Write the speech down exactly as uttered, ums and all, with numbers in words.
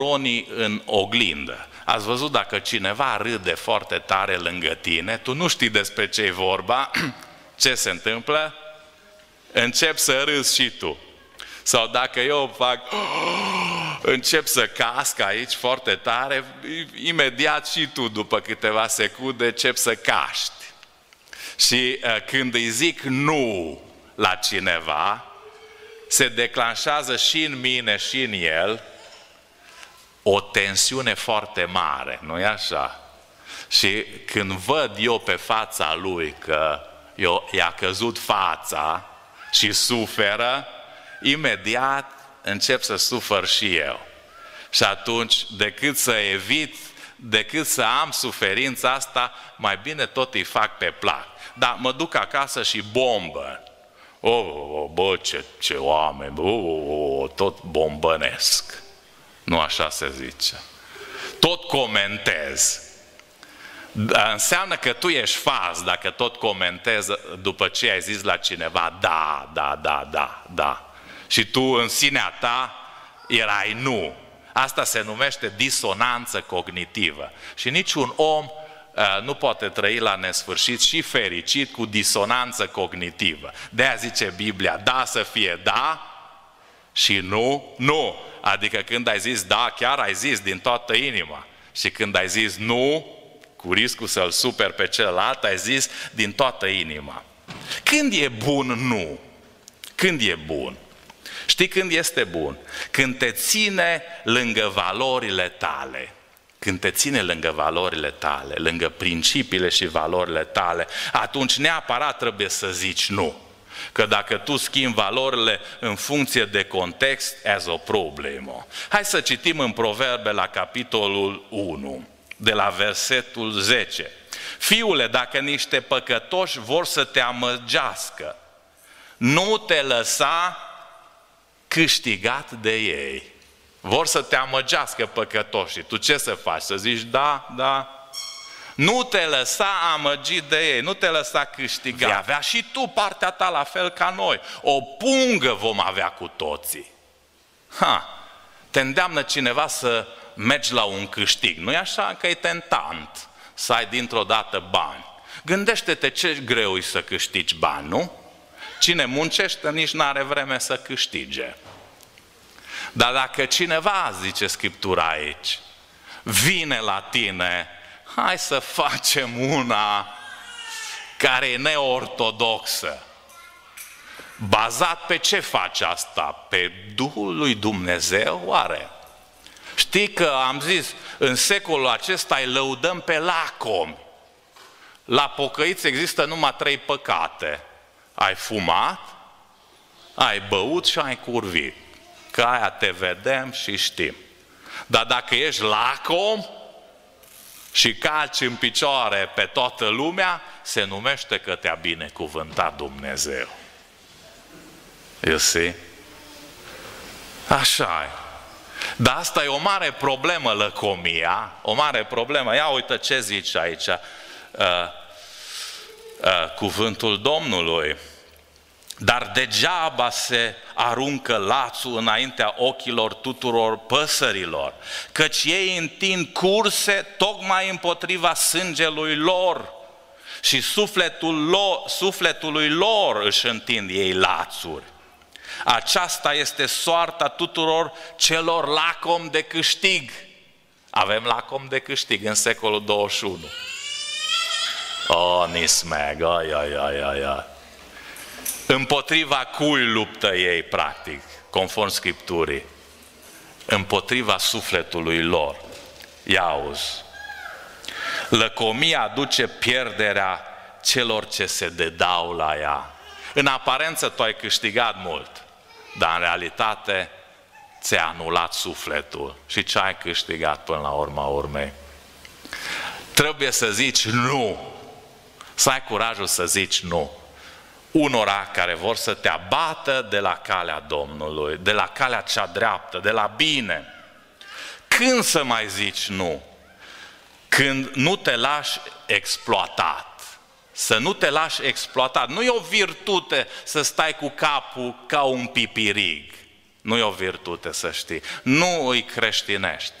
neuronii în oglindă. Ați văzut dacă cineva râde foarte tare lângă tine, tu nu știi despre ce e vorba, ce se întâmplă? Încep să râzi și tu. Sau dacă eu fac, încep să casc aici foarte tare, imediat și tu după câteva secunde încep să caști. Și uh, când îi zic nu la cineva, se declanșează și în mine și în el o tensiune foarte mare, nu-i așa? Și când văd eu pe fața lui că eu, i-a căzut fața și suferă, imediat încep să sufăr și eu. Și atunci, decât să evit, decât să am suferința asta, mai bine tot îi fac pe plac. Dar mă duc acasă și bombă. Oh, oh, bă, ce, ce oameni, oh, oh, oh, tot bombănesc. Nu așa se zice. Tot comentez. Înseamnă că tu ești faz dacă tot comentezi după ce ai zis la cineva da, da, da, da, da. Și tu în sinea ta erai nu. Asta se numește disonanță cognitivă. Și niciun om uh, nu poate trăi la nesfârșit și fericit cu disonanță cognitivă. De-aia zice Biblia, da să fie da și nu, nu. Adică când ai zis da, chiar ai zis din toată inima. Și când ai zis nu, cu riscul să-l superi pe celălalt, ai zis din toată inima. Când e bun nu? Când e bun? Știi când este bun? Când te ține lângă valorile tale. Când te ține lângă valorile tale, lângă principiile și valorile tale, atunci neapărat trebuie să zici nu. Că dacă tu schimbi valorile în funcție de context, as o problemă. Hai să citim în Proverbe la capitolul unu, de la versetul zece. Fiule, dacă niște păcătoși vor să te amăgească, nu te lăsa câștigat de ei. Vor să te amăgească păcătoșii. Tu ce să faci? Să zici da, da. Nu te lăsa amăgit de ei, nu te lăsa câștigat. Vei avea și tu partea ta la fel ca noi. O pungă vom avea cu toții. Ha, te îndeamnă cineva să mergi la un câștig. Nu-i așa că e tentant să ai dintr-o dată bani. Gândește-te ce greu e să câștigi bani, nu? Cine muncește nici n-are vreme să câștige. Dar dacă cineva, zice Scriptura aici, vine la tine, hai să facem una care e neortodoxă. Bazat pe ce face asta? Pe Duhul lui Dumnezeu, oare? Știi că am zis, în secolul acesta îi lăudăm pe lacomi. La pocăiți există numai trei păcate. Ai fumat, ai băut și ai curvit. Că aia te vedem și știm. Dar dacă ești lacom și calci în picioare pe toată lumea, se numește că te-a binecuvântat Dumnezeu. You see? Așa e. Dar asta e o mare problemă, lăcomia, o mare problemă. Ia uite ce zice aici uh, uh, cuvântul Domnului. Dar degeaba se aruncă lațul înaintea ochilor tuturor păsărilor, căci ei întind curse tocmai împotriva sângelui lor și sufletul lor, sufletului lor își întind ei lațuri. Aceasta este soarta tuturor celor lacom de câștig. Avem lacom de câștig în secolul douăzeci și unu. Oh, nismeg, ai, ai, ai, ai, ai. Împotriva cui luptă ei, practic, conform Scripturii? Împotriva sufletului lor. Ia auzi. Lăcomia aduce pierderea celor ce se dedau la ea. În aparență tu ai câștigat mult, dar în realitate ți-a anulat sufletul. Și ce ai câștigat până la urma urmei? Trebuie să zici nu. Să ai curajul să zici nu. Unora care vor să te abată de la calea Domnului, de la calea cea dreaptă, de la bine. Când să mai zici nu? Când nu te lași exploatat. Să nu te lași exploatat. Nu e o virtute să stai cu capul ca un pipirig. Nu e o virtute, să știi. Nu îi creștinești.